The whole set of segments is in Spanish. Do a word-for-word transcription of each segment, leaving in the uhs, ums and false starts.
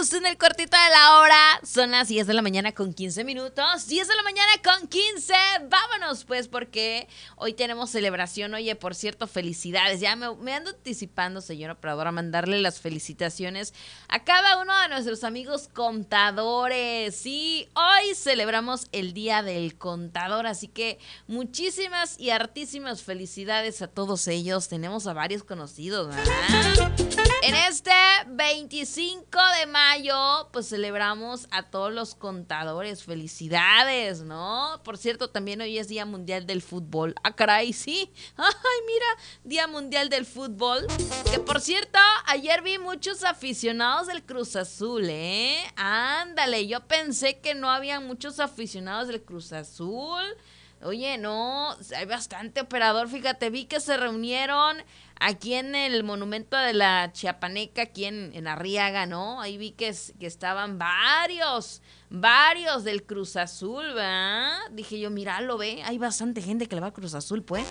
justo en el cortito de la hora. Son las diez de la mañana con quince minutos. diez de la mañana con quince. Vámonos pues porque hoy tenemos celebración. Oye, por cierto, felicidades. Ya me, me ando anticipando, señor operador, a mandarle las felicitaciones a cada uno de nuestros amigos contadores. Sí, hoy celebramos el Día del Contador, así que muchísimas y hartísimas felicidades a todos ellos. Tenemos a varios conocidos, ¿verdad? En este veinticinco de mayo, pues celebramos a todos los contadores. Felicidades, ¿no? Por cierto, también hoy es Día Mundial del Fútbol. Ah, caray, sí. Ay, mira, Día Mundial del Fútbol. Que por cierto, ayer vi muchos aficionados del Cruz Azul, ¿eh? Ándale, yo pensé que no había muchos aficionados del Cruz Azul. Oye, no, hay bastante operador, fíjate, vi que se reunieron aquí en el monumento de la Chiapaneca, aquí en, en Arriaga, ¿no? Ahí vi que, que estaban varios, varios del Cruz Azul, ¿verdad? Dije yo, míralo, ve, hay bastante gente que le va a Cruz Azul, pues.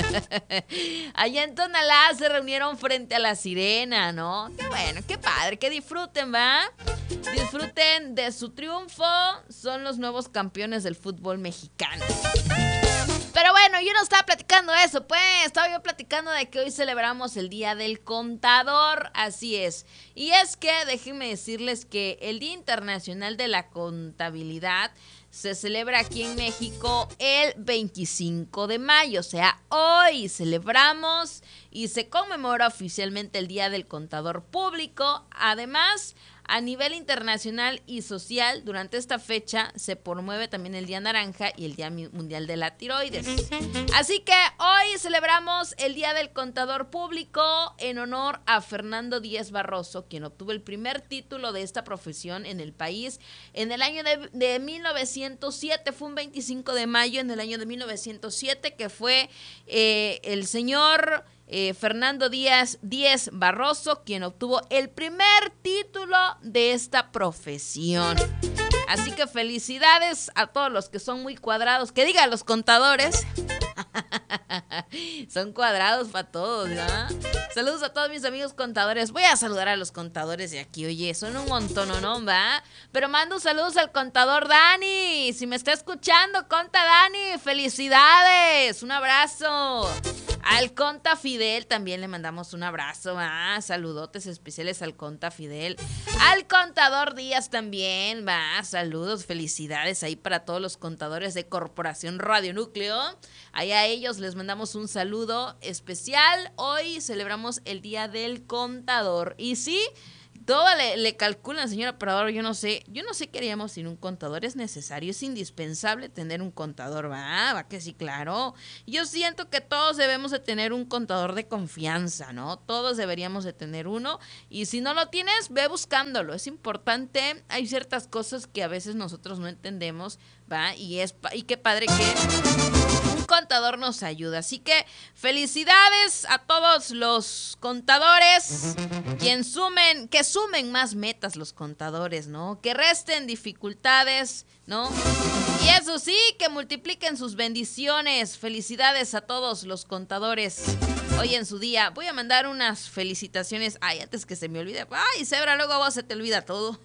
Allá en Tonalá se reunieron frente a la Sirena, ¿no? Qué bueno, qué padre, que disfruten, ¿va? Disfruten de su triunfo, son los nuevos campeones del fútbol mexicano. Pero bueno, yo no estaba platicando eso, pues, estaba yo platicando de que hoy celebramos el Día del Contador, así es. Y es que, déjenme decirles que el Día Internacional de la Contabilidad se celebra aquí en México el veinticinco de mayo, o sea, hoy celebramos y se conmemora oficialmente el Día del Contador Público. Además, a nivel internacional y social, durante esta fecha se promueve también el Día Naranja y el Día Mundial de la Tiroides. Así que hoy celebramos el Día del Contador Público en honor a Fernando Díez Barroso, quien obtuvo el primer título de esta profesión en el país en el año de, de mil novecientos siete. Fue un veinticinco de mayo en el año de mil novecientos siete que fue eh, el señor Eh, Fernando Díaz Díez Barroso quien obtuvo el primer título de esta profesión. Así que felicidades a todos los que son muy cuadrados, que digan los contadores. Son cuadrados para todos, ¿ya? Saludos a todos mis amigos contadores. Voy a saludar a los contadores de aquí. Oye, son un montón, ¿no? ¿Va? Pero mando saludos al contador Dani. Si me está escuchando, conta Dani, felicidades. Un abrazo. Al Conta Fidel también le mandamos un abrazo, va, saludotes especiales al Conta Fidel. Al Contador Díaz también, va, saludos, felicidades ahí para todos los contadores de Corporación Radio Núcleo. Ahí a ellos les mandamos un saludo especial. Hoy celebramos el Día del Contador. Y sí, todo le, le calculan, señor operador, yo no sé, yo no sé qué haríamos sin un contador. Es necesario, es indispensable tener un contador, va, va que sí, claro. Yo siento que todos debemos de tener un contador de confianza, ¿no? Todos deberíamos de tener uno, y si no lo tienes, ve buscándolo, es importante. Hay ciertas cosas que a veces nosotros no entendemos, va, y es, y qué padre que un contador nos ayuda. Así que felicidades a todos los contadores, quien sumen, que sumen más metas los contadores, ¿no? Que resten dificultades, ¿no? Y eso sí, que multipliquen sus bendiciones. Felicidades a todos los contadores hoy en su día. Voy a mandar unas felicitaciones. Ay, antes que se me olvide. Ay, Zebra, luego a vos se te olvida todo.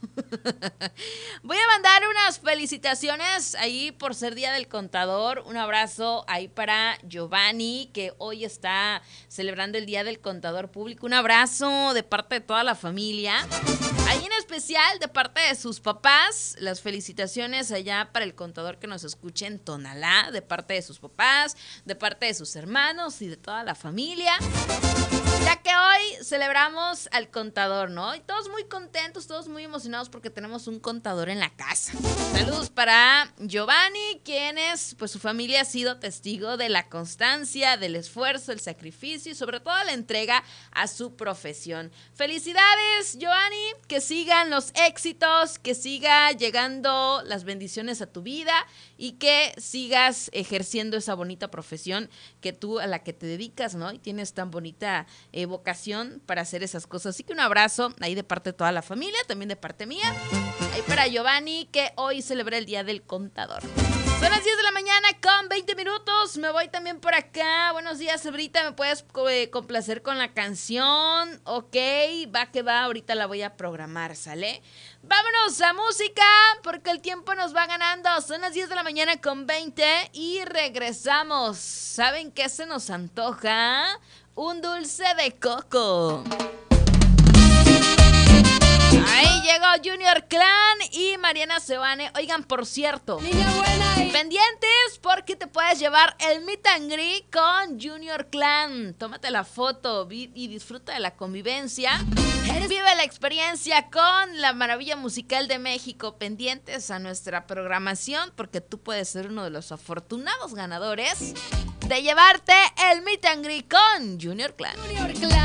Voy a mandar unas felicitaciones ahí por ser Día del Contador. Un abrazo ahí para Giovanni, que hoy está celebrando el Día del Contador Público. Un abrazo de parte de toda la familia. Ahí en especial de parte de sus papás, las felicitaciones allá para el contador que nos escuche en Tonalá, de parte de sus papás, de parte de sus hermanos y de toda la familia. Ya que hoy celebramos al contador, ¿no? Y todos muy contentos, todos muy emocionados porque tenemos un contador en la casa. Saludos para Giovanni, quien es, pues su familia ha sido testigo de la constancia, del esfuerzo, el sacrificio y sobre todo la entrega a su profesión. Felicidades, Giovanni, que sigan los éxitos, que siga llegando las bendiciones a tu vida y que sigas ejerciendo esa bonita profesión que tú, a la que te dedicas, ¿no? Y tienes tan bonita eh, vocación para hacer esas cosas. Así que un abrazo ahí de parte de toda la familia, también de parte mía. Ahí para Giovanni, que hoy celebra el Día del Contador. Son las diez de la mañana con veinte minutos. Me voy también por acá. Buenos días, Ebrita. ¿Me puedes eh, complacer con la canción? Ok, va que va. Ahorita la voy a programar, ¿sale? Vámonos a música porque el tiempo nos va ganando. Son las diez de la mañana con veinte y regresamos. ¿Saben qué se nos antoja? Un dulce de coco. Ahí llegó Junior Clan y Mariana Seoane. Oigan, por cierto, Niña buena y... pendientes porque te puedes llevar el meet and greet con Junior Clan. Tómate la foto y disfruta de la convivencia. Vive la experiencia con la maravilla musical de México. Pendientes a nuestra programación porque tú puedes ser uno de los afortunados ganadores de llevarte el meet and greet con Junior Clan. Junior Clan.